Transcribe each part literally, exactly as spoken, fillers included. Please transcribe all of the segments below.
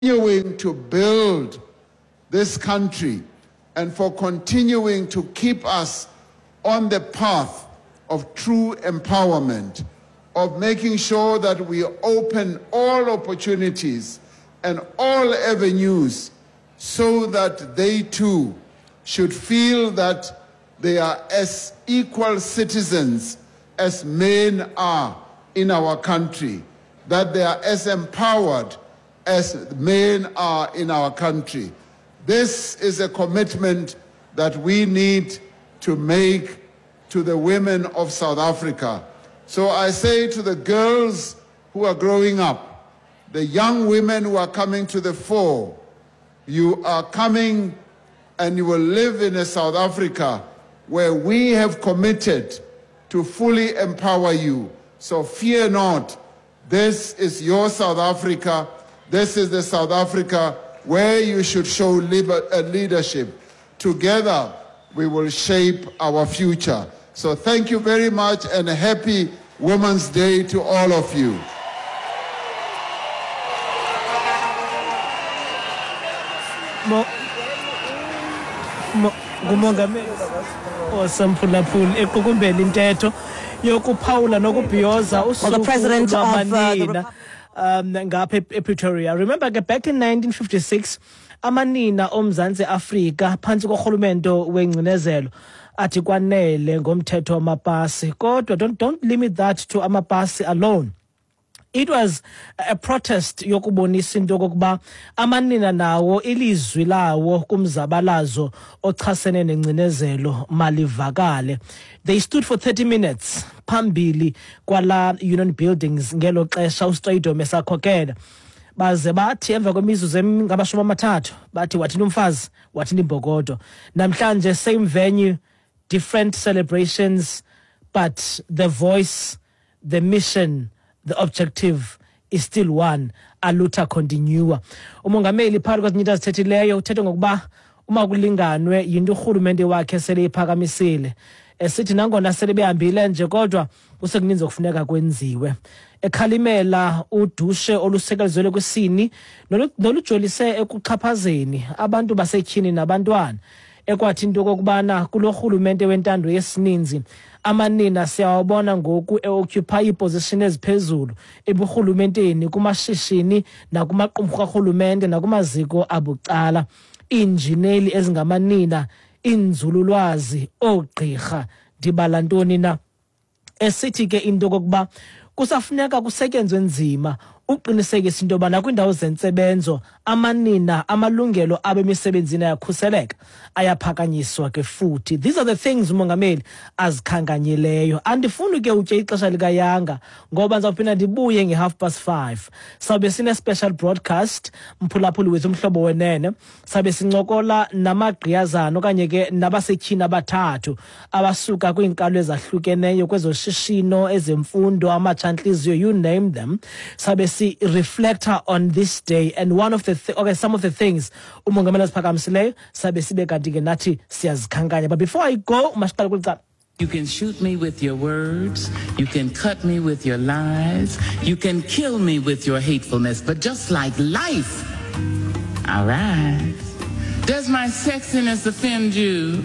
continuing to build this country and for continuing to keep us on the path of true empowerment, of making sure that we open all opportunities and all avenues so that they too should feel that they are as equal citizens as men are in our country, that they are as empowered as men are in our country. This is a commitment that we need to make to the women of South Africa. So I say to the girls who are growing up, the young women who are coming to the fore, you are coming and you will live in a South Africa where we have committed to fully empower you. So fear not. This is your South Africa. This is the South Africa where you should show leadership. Together, we will shape our future. So thank you very much and a happy Women's Day to all of you. Mo, mo, ngumongameli osamphulaphuli equkumbela intetho yokuphawula nokubhiyoza usuku lwamanina um ngapha ePretoria. Remember ke back in nineteen fifty-six amanina omzantsi Afrika phansi korhulumento wengcinezelo athi kwanele ngomthetho wamapasi. Kodwa don't don't limit that to amapasi alone. It was a protest yokubonisa into kokuba amanina nawo ilizwi lawo kumzabalazo ochasene nengcinezelo malivakale. They stood for thirty minutes phambili kwala Union Buildings ngelo xesha uStraight mesakhokela. Baze bathi emva kwemizuzu engabashumi amathathu bathi wathini umfazi wathini imbokodo. Namhlanje same venue, different celebrations, but the voice, the mission, the objective is still one. Aluta continua. Umongameli phakathi kwezinto azithethileyo uthethe ngokuba uma kulinganwe yinto urhulumente wakhe sele iphakamisile. Esithi nangona sele behambile nje kodwa usekuninzi okufuneka kwenziwe. Ekhalimela udushe olusekelezwe kwesini nolujolise ekuxhaphazeni abantu basetyhini nabantwana. Ekwathi into kokubana kulorhulumente wentando yesininzi amanina siyawabona ngoku eoccupy iposition eziphezulu eburhulumenteni kumashishini nakumaqumrhu karhulumente nakumaziko abucala, injineli ezingamanina, inzululwazi, ogqirha, dibala ntoni na. Esithi ke into kokuba kusafuneka kusetyenzwe nzima uqinisekisa into bana kwindawo zentsebenzo amanina amalungelo abemisebenzini ayakhuseleka ayaphakanyiswa ke futhi. These are the things umongameli azikhankanyileyo. Andifuni ke utye ixesha likayanga ngoba ndizawuphinda ndibuye nge-half past five. Sabe sine special broadcast mphulaphuli wethu umhlobo wenene. Sabe sincokola namagqiyazana okanye ke nabasetyhini abathathu abasuka kwiinkalo ezahlukeneyo kwezoshishino, ezemfundo, amatshantliziyo, you name them. Sabe si reflector on this day, and one of the th okay some of the things umongameli aziphakamisileyo sabe sibe kanti ke nathi siyazikhankanya. But before I go, masiqale kulicala. You can shoot me with your words, you can cut me with your lies, you can kill me with your hatefulness, but just like life, all right. Does my sexiness offend you?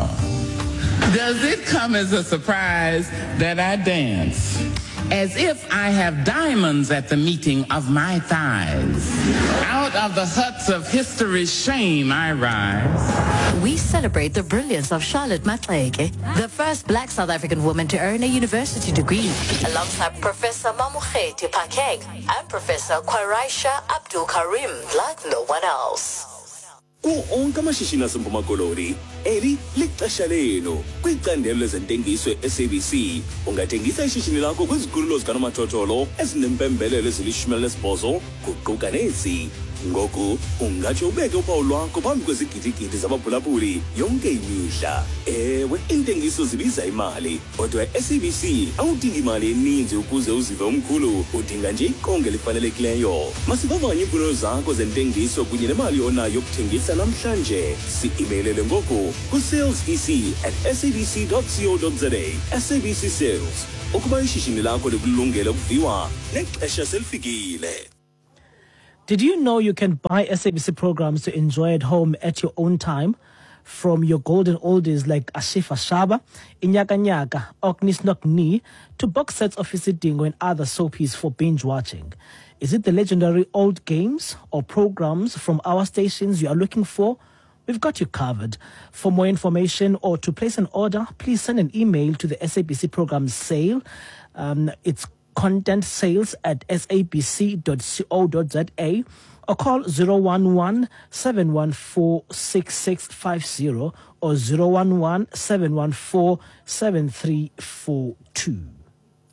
Oh. Does it come as a surprise that I dance as if I have diamonds at the meeting of my thighs? Out of the huts of history's shame I rise. We celebrate the brilliance of Charlotte Maxeke, the first black South African woman to earn a university degree, alongside Professor Mamokgethi Phakeng and Professor Kwaraisha Abdul Karim, like no one else. Ku-onke amashishini aseMpuma Koloni, eli lixesha lenu kwicandelo lezentengiso e-S A B C. Ungathengisa ishishini lakho kwizikhululo zikanomathotholo ezinempembelelo ezilishumi elinesibhozo kuquka nezi. Ngoku ungatsho ubeke uphawu lwakho phambi kwezigidigidi zabaphulaphuli yonke imihla. Ewe, intengiso zibiza imali, kodwa e-S A B C awudingi imali eninzi ukuze uzive umkhulu, udinga nje iqonga elifanelekileyo. Masivavanye iimfuno zakho zentengiso kunye nemali onayo yokuthengisa namhlanje. Si-imeilele ngoku ku-salesec at sabc dot co dot za. S A B C Sales, ukuba ishishini lakho likulungele ukuviwa nexesha selifikile. Did you know you can buy S A B C programs to enjoy at home at your own time? From your golden oldies like Ashifa Shaba, Inyaka Nyaka, Oknis Nok Ni, to box sets of Isidingo and other soapies for binge watching. Is it the legendary old games or programs from our stations you are looking for? We've got you covered. For more information or to place an order, please send an email to the S A B C program sale. Um, it's content sales at sabc dot co dot za or call zero one one, seven one four, six six five zero or zero one one, seven one four, seven three four two.